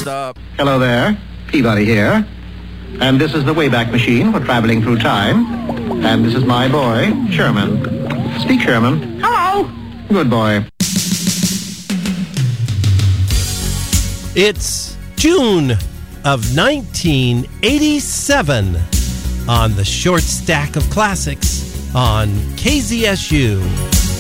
Stop. Hello there, Peabody here. And this is the Wayback Machine for traveling through time. And this is my boy, Sherman. Speak, Sherman. Hello. Good boy. It's June of 1987 on the Short Stack of Classics on KZSU.